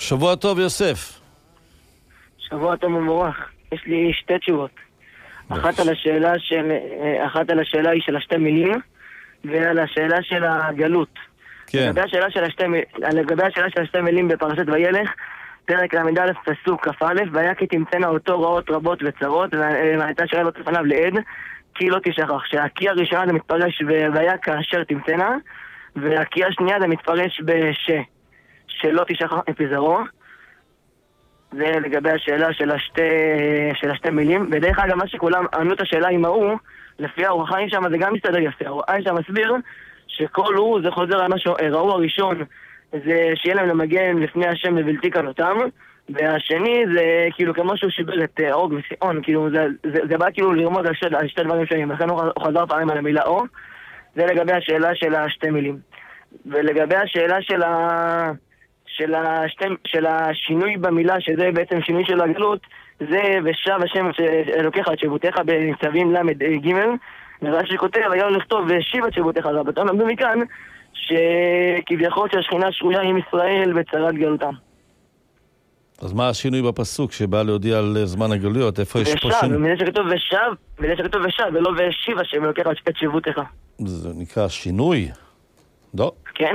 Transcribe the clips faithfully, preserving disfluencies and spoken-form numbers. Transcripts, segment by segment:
שבוע טוב, יוסף. שבוע טוב ומבורך. יש לי שתי תשובות. אחת על השאלה של אחת על השאלה היא של השתי מילים, ועל השאלה של הגלות. כן. לגבי השאלה של השתי לגבי השאלה של השתי מילים בפרשת וילך, פרק ל"א פסוק כ"א, והיה כי תמצאנה אותו רעות רבות וצרות, והייתה שאלה לא לפניו לעד, כי לא תשכח. שהקיא הראשונה זה מתפרש והיה כאשר תמצאנה, והקיא השנייה זה מתפרש בש, שלא תשכח מפיזרו. זה לגבי השאלה של השתי, של השתי מילים. בדרך כלל גם מה שכולם ענו את השאלה עם ההוא, לפי האור החיים שם זה גם מסתדר יפה. האור החיים שם מסביר שכל הוא זה חוזר על מה שראו הראשון, זה שיהיה להם למגן לפני השם לבלתי קלותם, והשני זה כאילו כמו שהוא שיבר את אוג וסיון, כאילו זה, זה, זה בא כאילו לרמוד על, שד, על שתי דברים שונים, לכן הוא חזר פעמים על המילה או. זה לגבי השאלה של השתי מילים. ולגבי השאלה של ה... של, השתי, של השינוי במילה, שזה בעצם שינוי של הגלות, זה ושב השם אלוקיך את שבותיך בניצבים למד ג' ורש"י שכותב, היה לו לכתוב ושיב את שבותיך רבתון, למדו מכאן שכביכול שהשכינה שרויה עם ישראל בצרת גלותם. אז מה השינוי בפסוק שבא להודיע על זמן הגלויות? איפה יש פה שינוי? וזה שכתוב ושב, וזה שכתוב ושב, ולא ושיב השם אלוקיך את שבותיך. זה נקרא שינוי? לא. כן,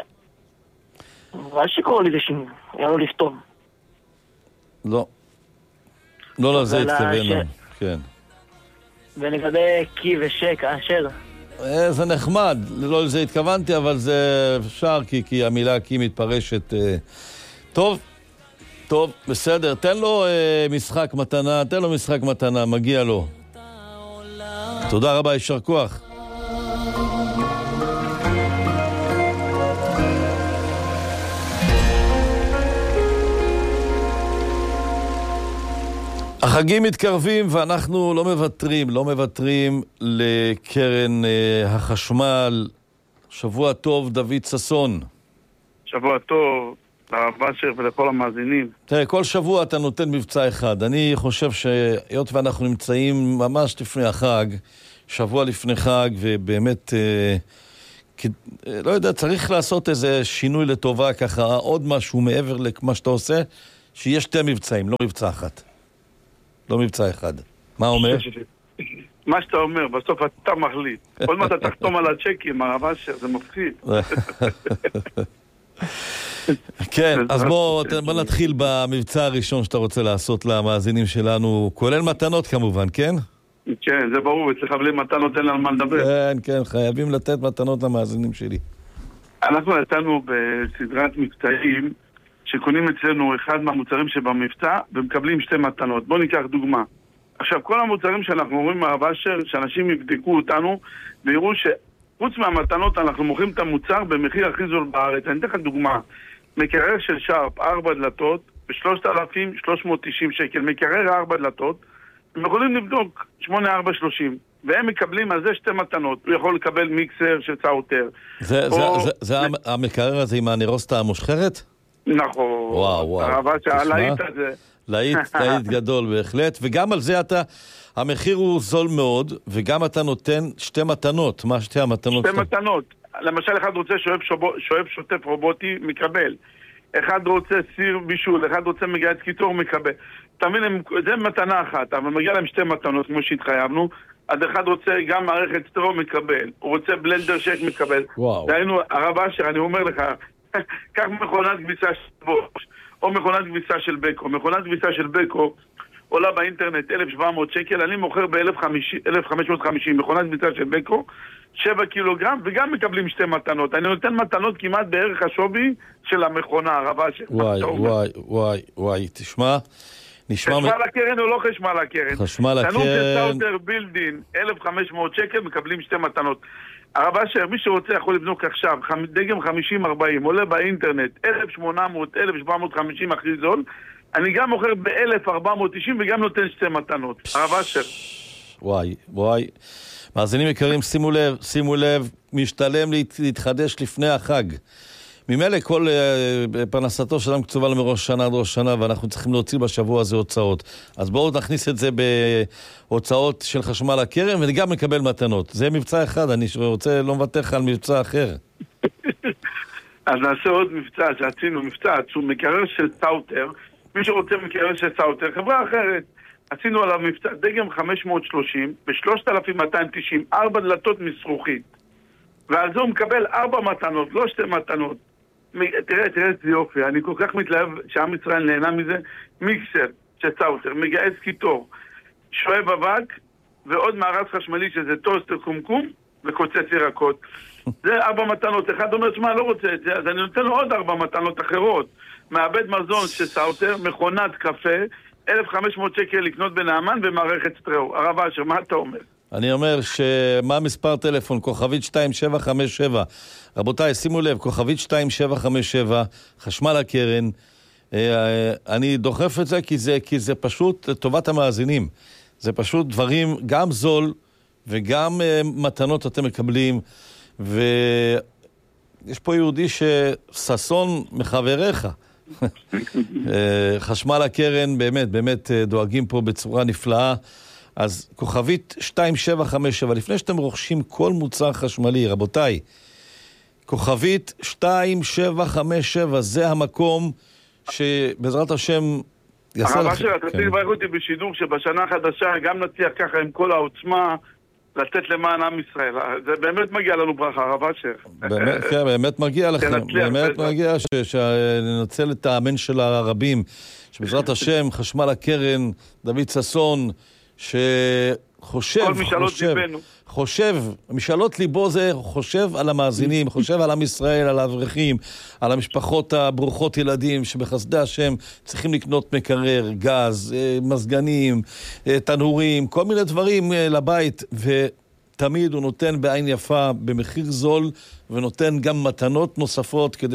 רש"י קורא לזה שינוי, היה לו לכתוב. לא. לא לזה התכוונו, כן. ולגבי קי ושק, כאשר? זה נחמד, לא לזה התכוונתי, אבל זה אפשר, כי, כי המילה קי מתפרשת. טוב, טוב, בסדר, תן לו משחק מתנה, תן לו משחק מתנה, מגיע לו. תודה רבה, יישר כוח. החגים מתקרבים ואנחנו לא מוותרים, לא מוותרים לקרן uh, החשמל. שבוע טוב, דוד ססון. שבוע טוב, לרב אשר ולכל המאזינים. תראה, כל שבוע אתה נותן מבצע אחד. אני חושב שהיות ואנחנו נמצאים ממש לפני החג, שבוע לפני חג, ובאמת, uh, כ... לא יודע, צריך לעשות איזה שינוי לטובה ככה, עוד משהו מעבר למה שאתה עושה, שיש שתי מבצעים, לא מבצע אחת. לא מבצע אחד. מה אומר? מה שאתה אומר, בסוף אתה מחליט. עוד מה אתה תחתום על הצ'קים, הרב אשר, זה מפחיד. כן, אז בוא נתחיל במבצע הראשון שאתה רוצה לעשות למאזינים שלנו, כולל מתנות כמובן, כן? כן, זה ברור, אצלך בלי מתנות אין על מה לדבר. כן, כן, חייבים לתת מתנות למאזינים שלי. אנחנו נתנו בסדרת מבצעים, שקונים אצלנו אחד מהמוצרים שבמבצע ומקבלים שתי מתנות. בואו ניקח דוגמה. עכשיו, כל המוצרים שאנחנו אומרים מהרב אשר, שאנשים יבדקו אותנו ויראו שחוץ מהמתנות אנחנו מוכרים את המוצר במחיר הכי זול בארץ. אני אתן לך דוגמה. מקרר של שרפ, ארבע דלתות, ב-שלושת אלפים שלוש מאות תשעים שקל. מקרר ארבע דלתות, הם יכולים לבדוק שמונה ארבע שלושים. והם מקבלים על זה שתי מתנות. הוא יכול לקבל מיקסר של צאוטר. זה, זה, זה, זה המקרר הזה עם הנרוסטה המושחרת? נכון. וואו, וואו. להיט הזה. להיט, להיט גדול בהחלט. וגם על זה אתה, המחיר הוא זול מאוד, וגם אתה נותן שתי מתנות. מה שתי המתנות? שתי מתנות. למשל, אחד רוצה שואב, שובו, שואב שוטף רובוטי, מקבל. אחד רוצה סיר בישול, אחד רוצה מגיעת קיטור, מקבל. תמיד, זה מתנה אחת, אבל מגיע להם שתי מתנות, כמו שהתחייבנו. אז אחד רוצה גם מערכת סטרו, מקבל. הוא רוצה בלנדר שק, מקבל. וואו. דהיינו, הרב אשר, אני אומר לך, כך מכונת כביסה של בוש, או מכונת כביסה של בקו. מכונת כביסה של בקו עולה באינטרנט אלף שבע מאות שקל, אני מוכר ב-אלף חמש מאות וחמישים. מכונת כביסה של בקו, שבע קילוגרם, וגם מקבלים שתי מתנות. אני נותן מתנות כמעט בערך השווי של המכונה, הרבה ש... וואי, וואי, וואי, וואי, תשמע, נשמע... חשמל הקרן או לא חשמל הקרן? חשמל הקרן... תנות של סאוטר בילדין, אלף וחמש מאות שקל, מקבלים שתי מתנות. הרב אשר, מי שרוצה יכול לבדוק עכשיו, דגם חמישים ארבעים, עולה באינטרנט, אלף שמונה מאות, אלף שבע מאות וחמישים הכי זול, אני גם מוכר ב-אלף ארבע מאות תשעים וגם נותן שתי מתנות. הרב אשר. וואי, וואי. מאזינים יקרים, שימו לב, שימו לב, משתלם להתחדש לפני החג. ממילא כל uh, פרנסתו שלנו קצובה למראש שנה עד ראש שנה, ואנחנו צריכים להוציא בשבוע הזה הוצאות. אז בואו נכניס את זה בהוצאות של חשמל הקרן, וגם מקבל מתנות. זה מבצע אחד, אני רוצה לא מבטח על מבצע אחר. אז נעשה עוד מבצע שעשינו, מבצע עצום, מקרר של סאוטר, מי שרוצה מקרר של סאוטר, חברה אחרת, עשינו עליו מבצע דגם חמש מאות ושלושים ב-שלושת אלפים מאתיים תשעים, ארבע דלתות מסרוכית, ועל זה הוא מקבל ארבע מתנות, לא שתי מתנות. תראה, תראה את זה יופי, אני כל כך מתלהב שעם ישראל נהנה מזה. מיקסר של סאוטר, מגייס קיטור, שואב אבק ועוד מארז חשמלי שזה טוסטר קומקום וקוצץ ירקות. זה ארבע מתנות. אחד אומר, שמה, לא רוצה את זה, אז אני נותן לו עוד ארבע מתנות אחרות. מעבד מזון של סאוטר, מכונת קפה, אלף וחמש מאות שקל לקנות בנאמן ומערכת סטראו. הרב אשר, מה אתה אומר? אני אומר שמה מספר טלפון? כוכבית שתיים שבע חמש שבע. רבותיי, שימו לב, כוכבית שתיים שבע חמש שבע, חשמל הקרן. אני דוחף את זה כי זה, כי זה פשוט טובת המאזינים. זה פשוט דברים, גם זול וגם מתנות אתם מקבלים. ויש פה יהודי שששון מחבריך. חשמל הקרן, באמת, באמת דואגים פה בצורה נפלאה. אז כוכבית שתיים שבע חמש שבע, לפני שאתם רוכשים כל מוצר חשמלי, רבותיי, כוכבית שתיים שבע חמש שבע, זה המקום שבעזרת השם יעשה לכם. הרב אשר, אתה צריך לברך אותי בשידור שבשנה החדשה גם נצליח ככה עם כל העוצמה לתת למען עם ישראל. זה באמת מגיע לנו ברכה, הרב אשר. כן, באמת מגיע לכם. באמת מגיע שננצל את האמן של הרבים, שבעזרת השם, חשמל הקרן, דוד ששון, שחושב, חושב, חושב, משאלות ליבו זה חושב על המאזינים, חושב על עם ישראל, על האברכים, על המשפחות הברוכות ילדים שבחסדי השם צריכים לקנות מקרר, גז, מזגנים, תנורים, כל מיני דברים לבית, ותמיד הוא נותן בעין יפה במחיר זול, ונותן גם מתנות נוספות כדי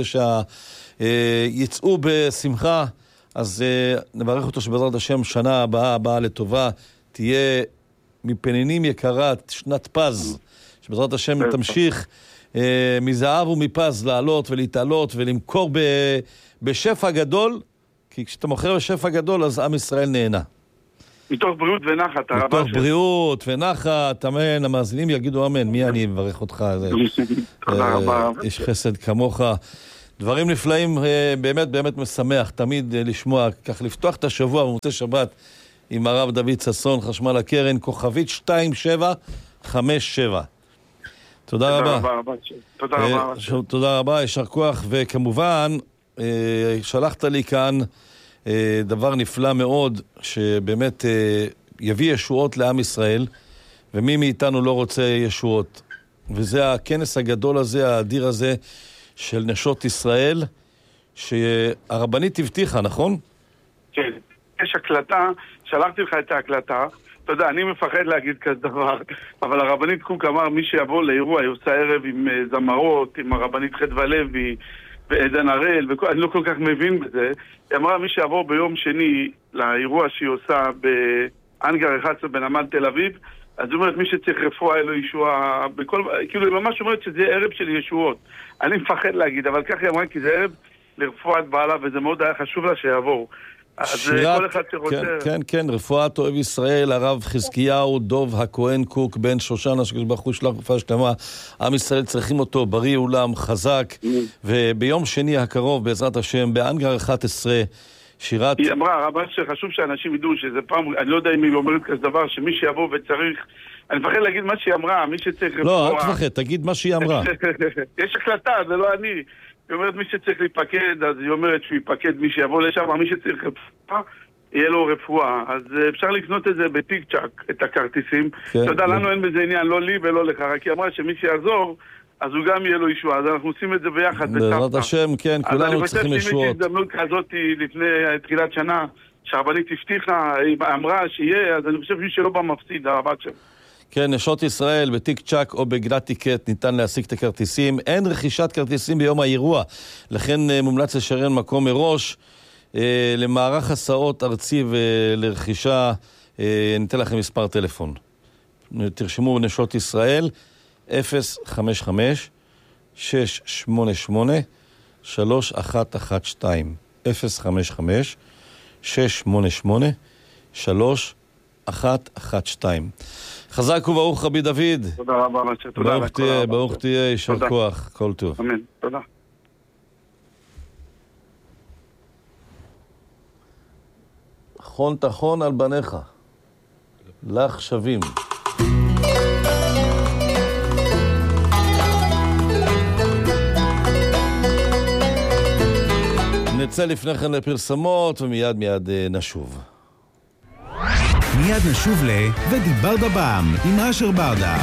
שיצאו בשמחה. אז נברך אותו שבעזרת השם שנה הבאה, הבאה לטובה, תהיה מפנינים יקרת, שנת פז, שבעזרת השם תמשיך אה, מזהב ומפז לעלות ולהתעלות ולמכור ב, בשפע גדול, כי כשאתה מוכר בשפע גדול אז עם ישראל נהנה. מתוך בריאות ונחת, הרבה מתוך בריאות ונחת, אמן, המאזינים יגידו אמן, מי אני מברך אותך, תודה רבה. יש חסד כמוך. דברים נפלאים, באמת באמת משמח, תמיד לשמוע, כך לפתוח את השבוע במוצאי שבת, עם הרב דוד ששון, חשמל הקרן, כוכבית שתיים שבע חמש שבע. תודה רבה. תודה רבה. תודה רבה, ישר כוח, וכמובן, שלחת לי כאן דבר נפלא מאוד, שבאמת יביא ישועות לעם ישראל, ומי מאיתנו לא רוצה ישועות. וזה הכנס הגדול הזה, האדיר הזה, של נשות ישראל, שהרבנית הבטיחה, נכון? כן. יש הקלטה, שלחתי לך את ההקלטה, אתה יודע, אני מפחד להגיד כזה דבר, אבל הרבנית קוק אמר, מי שיבוא לאירוע, היא עושה ערב עם זמרות, עם הרבנית חדווה לוי, ועדן הראל, אני לא כל כך מבין בזה, היא אמרה, מי שיבוא ביום שני לאירוע שהיא עושה באנגר אחד עשרה בנמל תל אביב, אז היא אומרת, מי שצריך רפואה אלו ישועה, בכל, כאילו היא ממש אומרת שזה ערב של ישועות. אני מפחד להגיד, אבל ככה היא אמרה, כי זה ערב לרפואת בעלה, וזה מאוד היה חשוב לה שיעבור. שירת, כן, כן, כן, רפואת אוהב ישראל, הרב חזקיהו, דוב הכהן קוק, בן שושנה, שבחור שלח רפואה שלמה, עם ישראל צריכים אותו, בריא אולם, חזק, וביום שני הקרוב, בעזרת השם, באנגר אחת עשרה, שירת... היא אמרה, הרב שחשוב שאנשים ידעו שזה פעם, אני לא יודע אם היא אומרת כזה דבר, שמי שיבוא וצריך, אני מפחד להגיד מה שהיא אמרה, מי שצריך רפואה... לא, אל תפחד, תגיד מה שהיא אמרה. יש הקלטה, זה לא אני. היא אומרת, מי שצריך להיפקד, אז היא אומרת שהוא ייפקד מי שיבוא לשם, מי שצריך רפואה, יהיה לו רפואה. אז אפשר לקנות את זה בטיק צ'ק, את הכרטיסים. אתה יודע, לנו אין בזה עניין, לא לי ולא לך, רק היא אמרה שמי שיעזור, אז הוא גם יהיה לו ישועה. אז אנחנו עושים את זה ביחד. בעזרת השם, כן, כולנו צריכים ישועות. אז אני חושב שאם יש הזדמנות כזאת לפני תחילת שנה, שהרבנית הבטיחה, היא אמרה שיהיה, אז אני חושב שמי שלא במפסיד, הבת שלו. כן, נשות ישראל, בטיק צ'ק או בגלת טיקט ניתן להשיג את הכרטיסים. אין רכישת כרטיסים ביום האירוע, לכן מומלץ לשרן מקום מראש. אה, למערך הסעות ארצי ולרכישה, אה, ניתן לכם מספר טלפון. תרשמו נשות ישראל, אפס חמש חמש שש שמונה שמונה שלוש אחת אחת שתיים. אפס חמש חמש שש שמונה שמונה שלוש אחת אחת שתיים. חזק וברוך רבי דוד. תודה רבה, תודה. ברוך תהיה, ברוך תהיה, יישר כוח, כל טוב. אמן, תודה. חון תחון על בניך. לך שווים. נצא לפני כן לפרסמות ומיד מיד נשוב. מיד נשוב ל... ודיבר דבם עם אשר ברדה.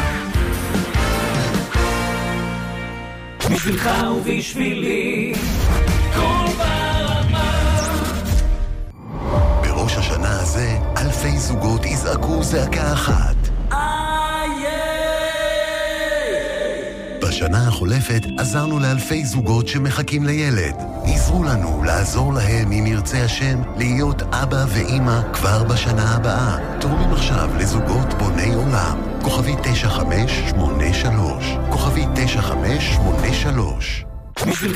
בשבילך ובשבילי כל ברמה. בראש השנה הזה אלפי זוגות יזעקו זעקה אחת. בשנה החולפת עזרנו לאלפי זוגות שמחכים לילד. עזרו לנו לעזור להם, אם ירצה השם, להיות אבא ואמא כבר בשנה הבאה. תורמים עכשיו לזוגות בוני עולם. כוכבי תשע חמש שמונה שלוש. כוכבי תשע חמש שמונה שלוש.